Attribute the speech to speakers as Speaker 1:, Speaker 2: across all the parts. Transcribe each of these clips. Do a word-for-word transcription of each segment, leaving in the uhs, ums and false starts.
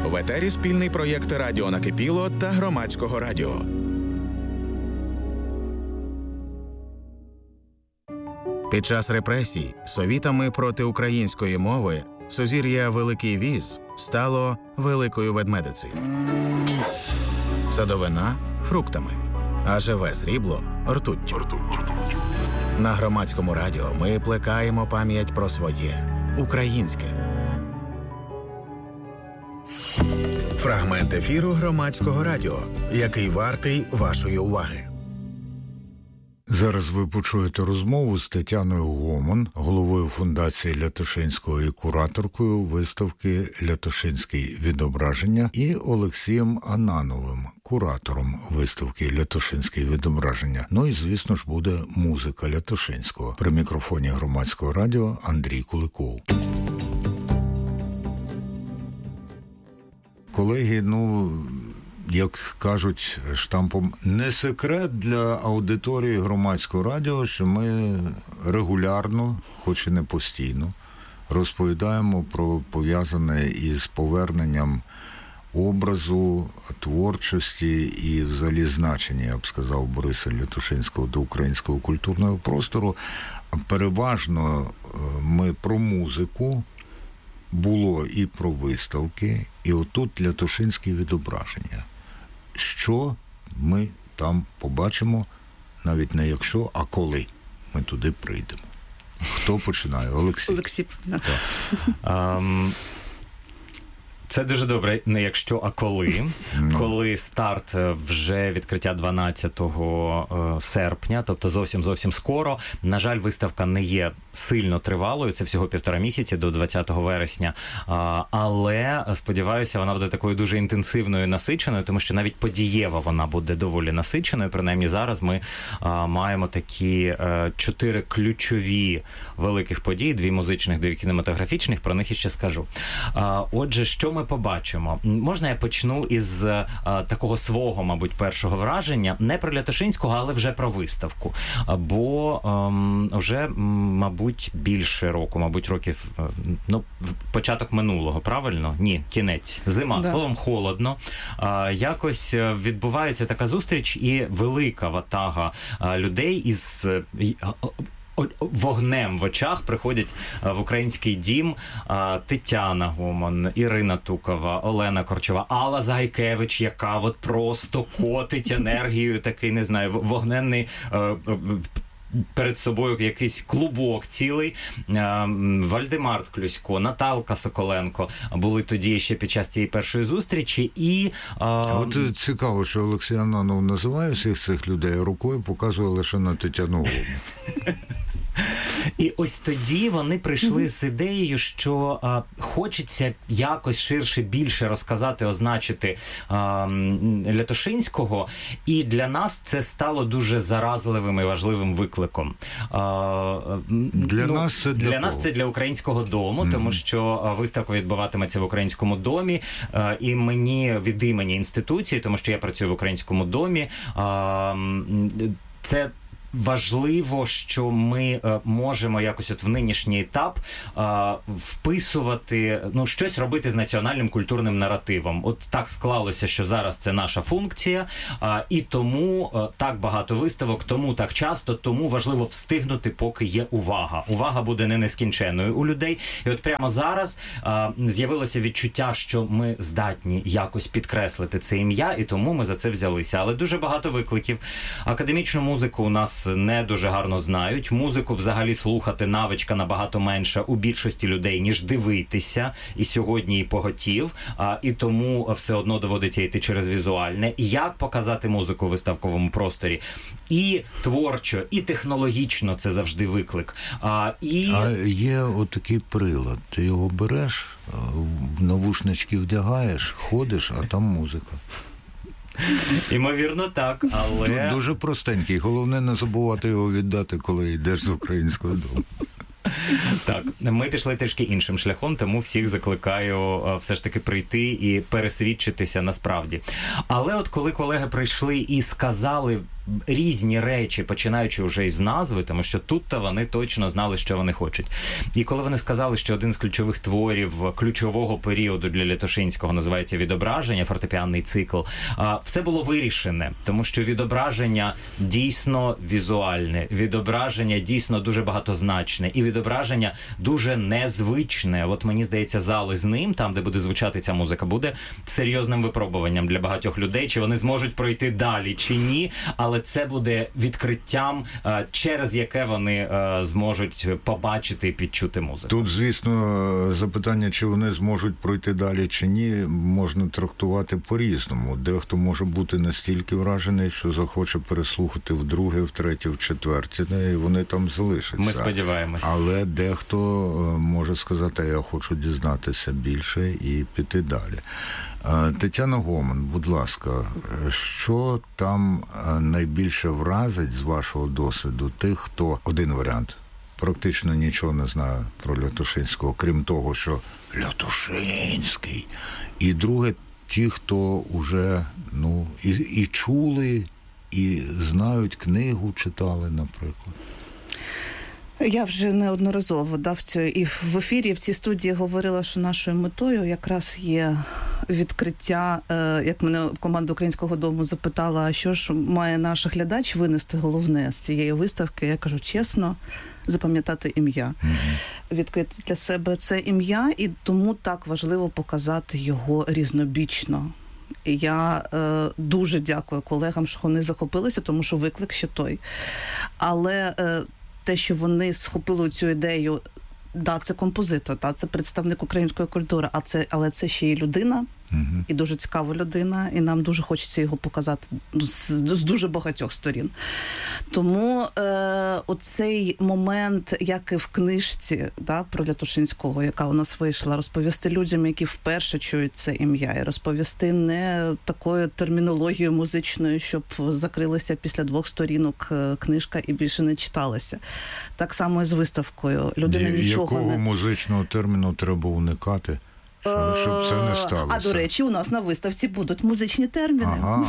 Speaker 1: В етері спільний проєкт «Радіо Накипіло» та Громадського радіо. Під час репресій совітами проти української мови сузір'я Великий Віз стало Великою Ведмедицею. Садовина – фруктами, а живе срібло – ртуттю. На Громадському радіо ми плекаємо пам'ять про своє – українське. Фрагмент ефіру Громадського радіо, який вартий вашої уваги.
Speaker 2: Зараз ви почуєте розмову з Тетяною Гомон, головою фундації Лятошинського і кураторкою виставки «Лятошинський відображення», і Олексієм Анановим, куратором виставки «Лятошинський відображення». Ну і, звісно ж, буде музика Лятошинського. При мікрофоні Громадського радіо Андрій Куликов. Колеги, ну, як кажуть штампом, не секрет для аудиторії Громадського радіо, що ми регулярно, хоч і не постійно, розповідаємо про пов'язане із поверненням образу, творчості і взагалі значення, я б сказав, Бориса Лятошинського до українського культурного простору. Переважно ми про музику, було і про виставки, і отут Лятошинське відображення. Що ми там побачимо, навіть не якщо, а коли ми туди прийдемо. Хто починає? Олексій.
Speaker 3: Олексій.
Speaker 4: Um... Це дуже добре, не якщо, а коли. No. Коли старт вже відкриття дванадцятого серпня, тобто зовсім-зовсім скоро. На жаль, виставка не є сильно тривалою, це всього півтора місяці до двадцятого вересня. Але, сподіваюся, вона буде такою дуже інтенсивною, насиченою, тому що навіть подієва вона буде доволі насиченою. Принаймні зараз ми маємо такі чотири ключові великих події, дві музичних, дві кінематографічних, про них іще скажу. Отже, що ми Ми побачимо. Можна я почну із а, такого свого, мабуть, першого враження, не про Лятошинського, але вже про виставку. Бо ем, вже, мабуть, більше року, мабуть, років, ну, початок минулого, правильно? Ні, кінець. Зима, да. Словом, холодно. А, якось відбувається така зустріч і велика ватага а, людей із вогнем в очах приходять в Український дім Тетяна Гомон, Ірина Тукова, Олена Корчова, Алла Загайкевич, яка от просто котить енергією, такий, не знаю, вогненний перед собою якийсь клубок цілий. Вальдемар Ткluсько, Наталка Соколенко були тоді ще під час цієї першої зустрічі. І
Speaker 2: а от цікаво, що Олексій Ананов називає всіх цих людей, рукою показує лише на Тетяну Гомон.
Speaker 4: І ось тоді вони прийшли mm-hmm. з ідеєю, що а, хочеться якось ширше, більше розказати, означити а, Лятошинського, і для нас це стало дуже заразливим і важливим викликом. А,
Speaker 2: для
Speaker 4: ну,
Speaker 2: нас це для,
Speaker 4: для нас це для Українського дому, mm-hmm. тому що виставка відбуватиметься в Українському домі, а, і мені від імені інституції, тому що я працюю в Українському домі, а, це важливо, що ми е, можемо якось от в нинішній етап е, вписувати, ну, щось робити з національним культурним наративом. От так склалося, що зараз це наша функція, е, і тому е, так багато виставок, тому так часто, тому важливо встигнути, поки є увага. Увага буде не нескінченною у людей. І от прямо зараз е, з'явилося відчуття, що ми здатні якось підкреслити це ім'я, і тому ми за це взялися. Але дуже багато викликів. Академічну музику у нас не дуже гарно знають. Музику взагалі слухати навичка набагато менша у більшості людей, ніж дивитися. І сьогодні і поготів. А, і тому все одно доводиться йти через візуальне. Як показати музику в виставковому просторі? І творчо, і технологічно це завжди виклик. А, і...
Speaker 2: а є отакий прилад. Ти його береш, навушнички вдягаєш, ходиш, а там музика.
Speaker 4: Імовірно, так, але...
Speaker 2: Дуже простенький. Головне не забувати його віддати, коли йдеш з Українського дому.
Speaker 4: Так, ми пішли трішки іншим шляхом, тому всіх закликаю все ж таки прийти і пересвідчитися насправді. Але от коли колеги прийшли і сказали різні речі, починаючи вже із назви, тому що тут-то вони точно знали, що вони хочуть. І коли вони сказали, що один з ключових творів ключового періоду для Лятошинського називається «Відображення», фортепіанний цикл, все було вирішене, тому що відображення дійсно візуальне, відображення дійсно дуже багатозначне, і відображення дуже незвичне. От мені здається, зали з ним, там, де буде звучати ця музика, буде серйозним випробуванням для багатьох людей, чи вони зможуть пройти далі, чи ні, але це буде відкриттям, через яке вони зможуть побачити і відчути музику.
Speaker 2: Тут, звісно, запитання, чи вони зможуть пройти далі, чи ні, можна трактувати по-різному. Дехто може бути настільки вражений, що захоче переслухати вдруге, втретє, вчетверте, і вони там залишаться.
Speaker 4: Ми сподіваємося.
Speaker 2: Але дехто може сказати, я хочу дізнатися більше і піти далі. Тетяна Гоман, будь ласка, що там найбільше вразить з вашого досвіду тих, хто... Один варіант. Практично нічого не знаю про Лятошинського, крім того, що Лятошинський. І друге, ті, хто вже, ну, і, і чули, і знають книгу, читали, наприклад.
Speaker 3: Я вже неодноразово да, в цю, і в ефірі, в цій студії говорила, що нашою метою якраз є відкриття, е, як мене команда Українського дому запитала, а що ж має наш глядач винести головне з цієї виставки, я кажу чесно, запам'ятати ім'я. Mm-hmm. Відкрити для себе це ім'я, і тому так важливо показати його різнобічно. І я е, дуже дякую колегам, що вони захопилися, тому що виклик ще той. Але е, те, що вони схопили цю ідею, да, це композитор, да, це представник української культури, а це, але це ще й людина, uh-huh. і дуже цікава людина, і нам дуже хочеться його показати з, з дуже багатьох сторін. Тому е, оцей момент, як і в книжці да, про Лятошинського, яка у нас вийшла, розповісти людям, які вперше чують це ім'я, і розповісти не такою термінологією музичною, щоб закрилася після двох сторінок книжка і більше не читалася. Так само і з виставкою. Людина
Speaker 2: Ні,
Speaker 3: нічого
Speaker 2: якого
Speaker 3: не...
Speaker 2: музичного терміну треба уникати? Щоб, щоб це не сталося.
Speaker 3: А, до речі, у нас на виставці будуть музичні терміни.
Speaker 2: Ага.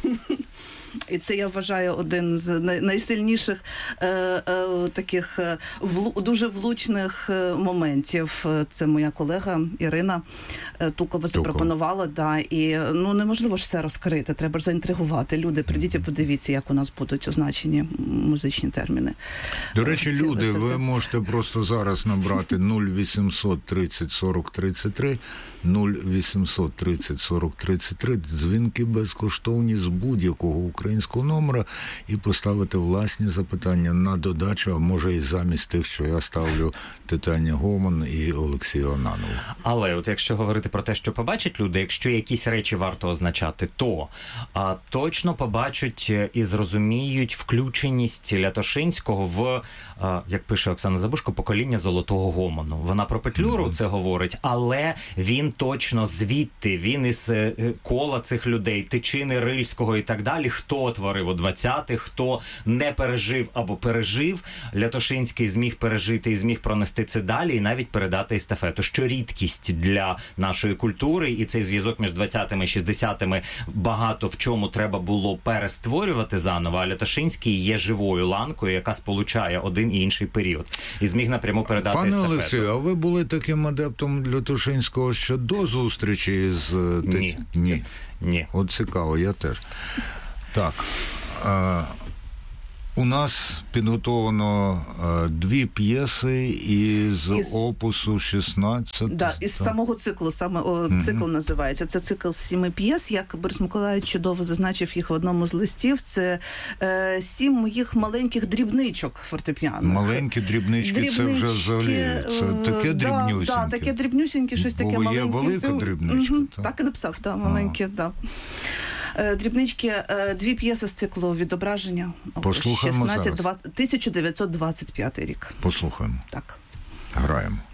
Speaker 3: І це, я вважаю, один з найсильніших е, е, таких е, влу, дуже влучних е, моментів. Це моя колега Ірина е, Тукова запропонувала. Да, і ну, неможливо ж все розкрити, треба ж заінтригувати. Люди, прийдіть і подивіться, як у нас будуть означені музичні терміни.
Speaker 2: До речі,
Speaker 3: Ці
Speaker 2: люди,
Speaker 3: виставці.
Speaker 2: ви можете просто зараз набрати нуль вісімсот тридцять сорок тридцять три, нуль вісімсот тридцять сорок тридцять три, дзвінки безкоштовні з будь-якого українського номера і поставити власні запитання на додачу, а може і замість тих, що я ставлю Тетяні Гоман і Олексію Ананову.
Speaker 4: Але от якщо говорити про те, що побачать люди, якщо якісь речі варто означати, то а, точно побачать і зрозуміють включеність Лятошинського в, а, як пише Оксана Забушко, покоління золотого гомону. Вона про Петлюру mm-hmm. це говорить, але він точно звідти, він із кола цих людей, Тичини, Рильського і так далі, хто творив у двадцятих, хто не пережив або пережив, Лятошинський зміг пережити і зміг пронести це далі і навіть передати естафету, що рідкість для нашої культури, і цей зв'язок між двадцятими і шістдесятими багато в чому треба було перестворювати заново, а Лятошинський є живою ланкою, яка сполучає один і інший період. І зміг напряму передати
Speaker 2: Пане
Speaker 4: естафету.
Speaker 2: Пане Олексію, а ви були таким адептом Лятошинського ще до зустрічі з...
Speaker 4: Ні.
Speaker 2: Ні.
Speaker 4: Ні.
Speaker 2: От цікаво, я теж. Так, е, у нас підготовлено е, дві п'єси із, із опусу шістнадцять.
Speaker 3: Да, із
Speaker 2: так. самого
Speaker 3: циклу, саме о, цикл mm-hmm. називається. Це цикл з сіми п'єс, як Борис Миколаївич чудово зазначив їх в одному з листів. Це е, сім моїх маленьких дрібничок фортепіаних.
Speaker 2: Маленькі дрібнички, дрібнички це вже взагалі, це таке дрібнюсіньке.
Speaker 3: Так, да, таке дрібнюсіньке, щось таке
Speaker 2: Бо
Speaker 3: маленьке.
Speaker 2: Бо є велика дрібничка.
Speaker 3: Угу, так. так і написав, да, маленьке, ага. да. Дрібнички, дві п'єси з циклу «Відображення».
Speaker 2: Послухаємо
Speaker 3: шістнадцять, тисяча дев'ятсот двадцять п'ятий рік.
Speaker 2: Послухаємо.
Speaker 3: Так.
Speaker 2: Граємо.